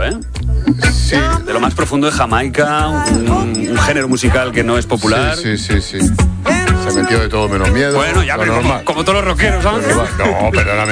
profundo, ¿eh? Sí. De lo más profundo de Jamaica, un género musical que no es popular. Sí. Se metió de todo menos miedo. Bueno, ya, pero como todos los rockeros, ¿sabes? No, perdóname.